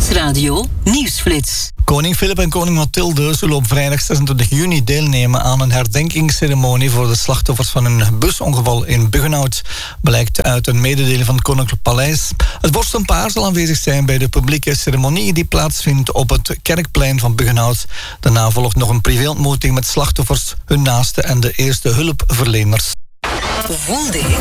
Stadsradio Nieuwsflits. Koning Filip en koningin Mathilde zullen op vrijdag 26 juni deelnemen aan een herdenkingsceremonie voor de slachtoffers van een busongeval in Buggenhout, blijkt uit een mededeling van het Koninklijk Paleis. Het vorstenpaar zal aanwezig zijn bij de publieke ceremonie die plaatsvindt op het Kerkplein van Buggenhout. Daarna volgt nog een privéontmoeting met slachtoffers, hun naasten en de eerste hulpverleners. Voel dit.